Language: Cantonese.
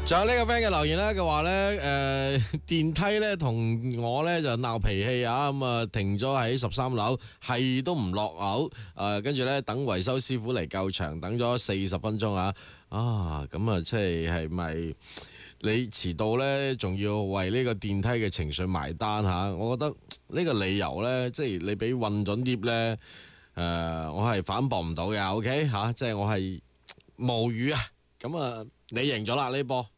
仲有呢個 friend 嘅留言咧，佢話咧電梯咧同我咧就鬧脾氣啊，咁啊停咗喺13樓，係都唔落樓，跟住咧等維修師傅嚟救場，等咗40分鐘啊，咁啊即係咪你遲到咧，仲要為呢個電梯嘅情緒埋單吓？我覺得呢個理由咧，即係你俾混咗 lift 咧，我係反駁唔到嘅，OK 吓，即係我係無語啊，咁啊你贏咗啦呢波。